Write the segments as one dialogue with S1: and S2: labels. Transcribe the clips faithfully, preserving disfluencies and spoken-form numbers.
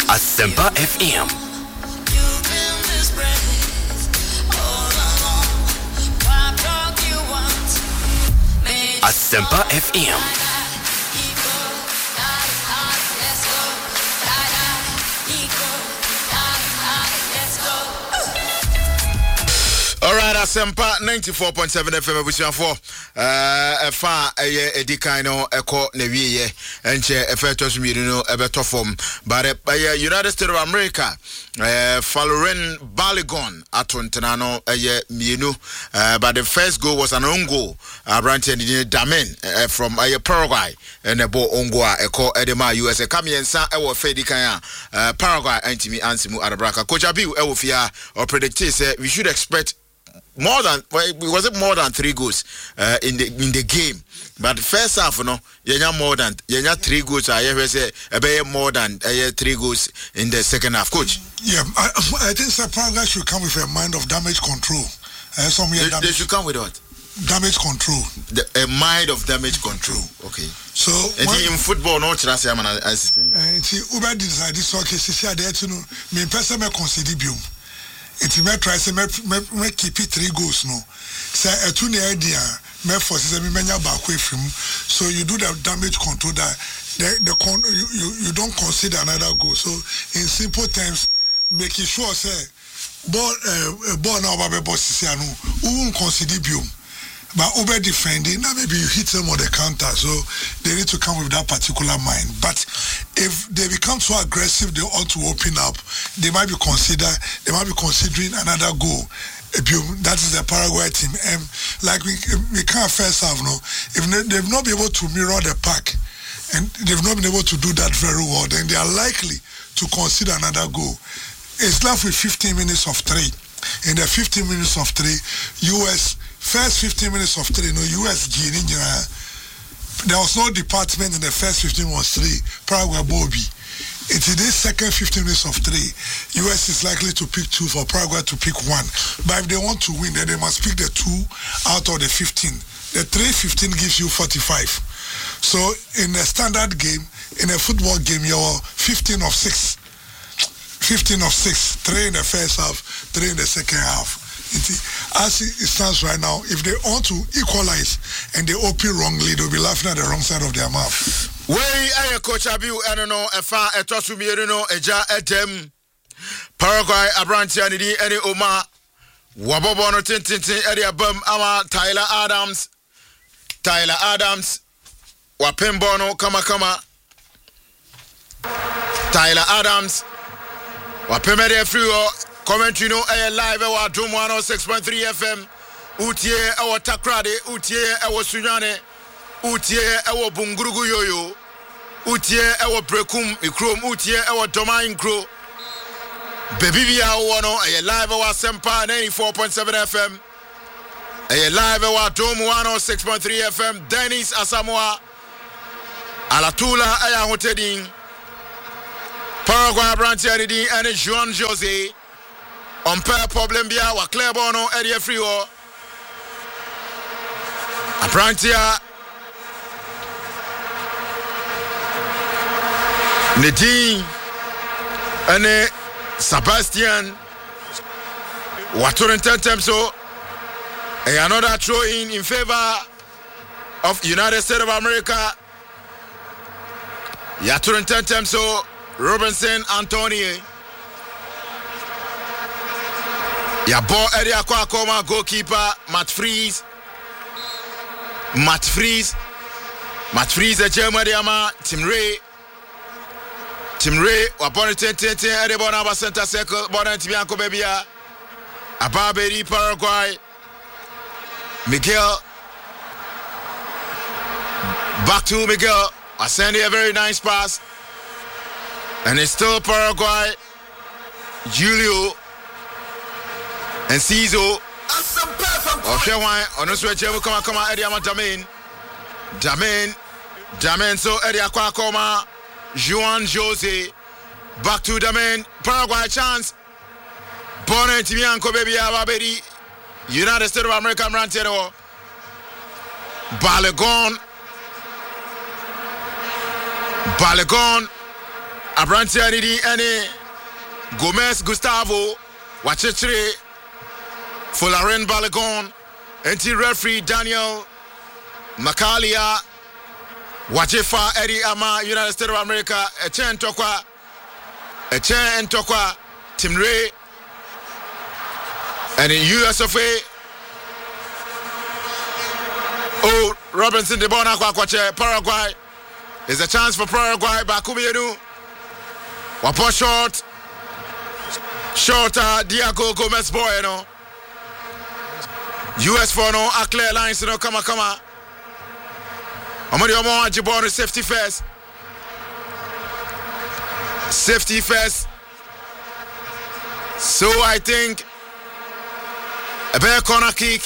S1: Asempa F M. Asempa F M.
S2: All right, Asempa ninety-four point seven F M ebusian for uh fa eye edikan no eko na wiye enche efetos miru no ebeto form but uh, United States of America uh Faloren Balogun atontena no eye mienu uh, but the first goal was an own goal uh, Branty Damen uh, from uh, Paraguay and a bo ongo a eko edema U S A kamiensa ewo fedikan uh, Paraguay antimi ansimu arabraka Coach Abiu ewo fia or predict say we should expect more than well, was it more than three goals uh, in the in the game, but first half you know yenya more than yenya three goals I ever say about more than uh, three goals in the second half. Coach,
S3: yeah, I, I think Sir Praga should come with a mind of damage control. Uh, some
S2: they,
S3: damage,
S2: they should come with what?
S3: Damage control.
S2: The, a mind of damage control. Okay.
S3: So
S2: and in football, no chance I'm an assistant.
S3: See, Uber decided this okay. See, I dare to know. Me person me consider biom. It's me try say me me keep it three goals no. Say a two near idea me force say me menya back away from. So you do the damage control that the the con you, you you don't consider another goal. So in simple terms, making sure say ball uh, ball now baby boss say no who won't consider biom. But over defending, now maybe you hit them on the counter, so they need to come with that particular mind. But if they become so aggressive, they ought to open up. They might be consider, they might be considering another goal. That is the Paraguay team. And like we we can't first have no. If they've not been able to mirror the pack, and they've not been able to do that very well, then they are likely to consider another goal. It's left with fifteen minutes of three. In the fifteen minutes of three, U S first fifteen minutes of three, no U S G. There was no department in the first fifteen was three. Paraguay Bobby. It's in this second fifteen minutes of three. U S is likely to pick two for Paraguay to pick one. But if they want to win, then they must pick the two out of the fifteen. The three fifteen gives you forty-five. So in a standard game, in a football game, you're fifteen of six. fifteen of six, three in the first half, three in the second half. As it stands right now, if they want to equalize and they open wrongly, they'll be laughing at the wrong side of their mouth.
S2: Way I Coach Abiu, I don't know, if I toss me, you know, a jar at them. Paraguay, Abranti, and any Oma, Wabobono Tintin, Eddie Bum, Ama, Tyler Adams, Tyler Adams, Wapembono, Kama Kama, Tyler Adams. Wapemere Frio, commentary no air live our Doom one oh six point three F M. Utie our Takrade, Utie our Sunyane, Utie our Bungurugu Yoyo, Utie our Brekum, Ikrum, Utie our Domain Crew. Baby Wano, a live our Sempa ninety-four point seven F M. A live our Doom one oh six point three F M. Dennis Asamoah, Alatula Ayahoteding. Paraguay Branty and Juan Jose on pair problem bia wa Clebono area free or Abrantia Nadine and Sebastian Waturin Tentem so another throw in in favor of United States of America. Yaturin Tentem so Robinson Antonio. Yabo area kwa koma goalkeeper Matt Freeze. Matt Freeze. Matt Freeze a German diama Tim Ray. Tim Ray wapone ten ten ten area bona ba center circle bona tibianko bebia. Ababeri Paraguay. Miguel. Back to Miguel. I send you a very nice pass. And it's still Paraguay, Julio, and Cizo. Okay, why? On the switch, we come come Eddie Damen, Damen, Damen. So Eddie Aquacoma, Juan Jose, back to Damen. Paraguay chance. Bonnet Bianco baby Ababedi, United States of America Rantero, Balogun, Balogun. Abrantia Nidi any Gomez Gustavo Wachechre Fularen Balagon anti referee Daniel Makalia Wajefa Eddie Ama United States of America Echen Tokwa Echen Tokwa Tim Ray and in U S of A Oh Robinson de Bona Kwakwache Paraguay is a chance for Paraguay Bakubienu Wapo short Shorter Diago Gomez Bueno U S for no Akle Lines no kama kama Amadi Omo Ajibonu safety first Safety first So I think a bear corner kick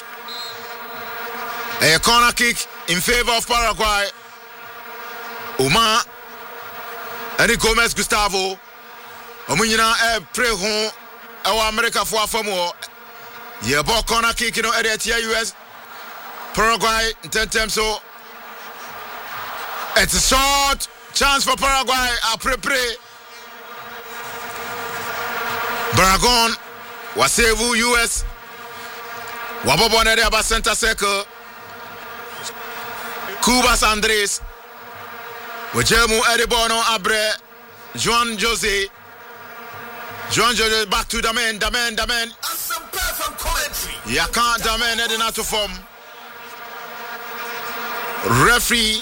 S2: A corner kick in favor of Paraguay Uma Eddie Gomez Gustavo Omunyina e pre ho e America for afamo ye ball corner kick no e dey U S Paraguay ten times so it's a short chance for Paraguay a pre pre Baragon wasevu U S wabobo na dey aba center circle Cubas Andres wejemu Edibono Abre Juan Jose Juan Jose back to the man, the man, the man.
S1: And some perfect commentary.
S2: Yeah, can't the man heading out to form. Referee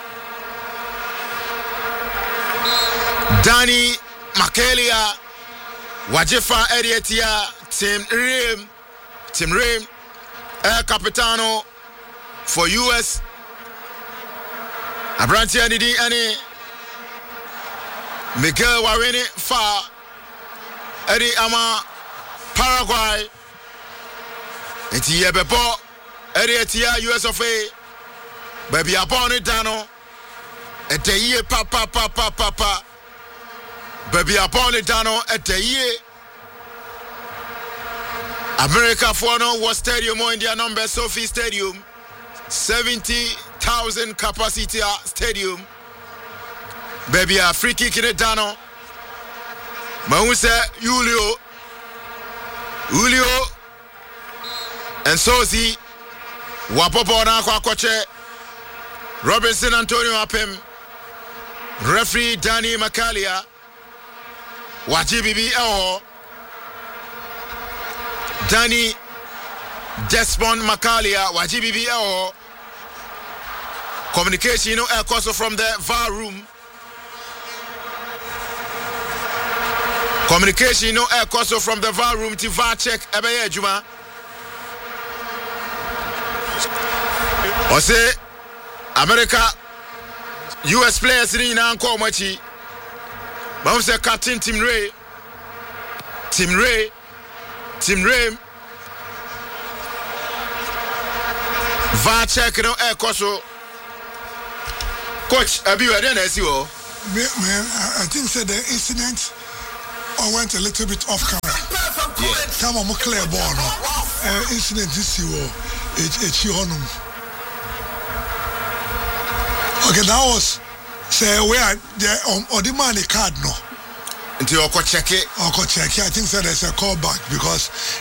S2: Danny Makelia Wajefa Edietia Tim Rim Tim Rim El Capitano for U S Abrantia Nidi Ani Miguel Warini Fa Eddie Ama Paraguay Eti Yebebo Eddie Etia U S of A Baby Aboni Dano Ete Ye Papa Papa Papa Baby Aboni Dano Ete Ye America for no was stadium in their number Sophie Stadium seventy thousand capacity stadium Baby a free kick in the Dano Mahuse Julio Julio and Sozi Wapopo na kwa koche Robinson Antonio Apem referee Danny Makalia Wajibibi Eho Danny Desmond Makalia Wajibibi Eho communication you know also from the V A R room Communication, you know, air also from the V A R room to V A R check. Ebeye Juma. Or say, America, U S players in Anko Machi. But say Captain Tim Ray. Tim Ray. Tim Ray. V A R check, you know, air also. Coach, have you had any?
S3: I think so the incident I went a little bit off camera.
S1: Yeah.
S3: Time on clear ball. Uh, incident this year, it's honum. Okay, that was say where the or the money card no.
S2: Until you check it.
S3: I check it. I think so there's a call back because